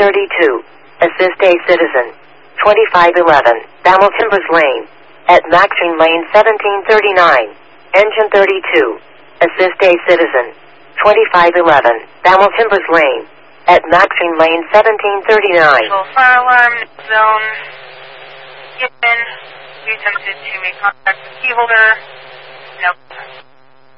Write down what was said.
32. Assist a citizen. 2511. Thamel Timbers Lane. At Maxine Lane 1739. Engine 32. Assist a citizen. 2511. Thamel Timbers Lane. At Maxine Lane 1739. Fire alarm zone given. We attempted to make contact with key holder. No.